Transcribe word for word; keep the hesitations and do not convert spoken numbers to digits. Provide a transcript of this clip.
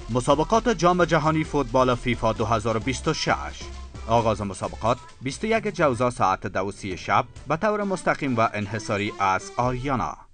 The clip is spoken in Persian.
مسابقات جام جهانی فوتبال فیفا دو هزار و بیست و شش. آغاز مسابقات بیست و یک جوزا ساعت دو و سی شب به طور مستقیم و انحصاری از آریانا.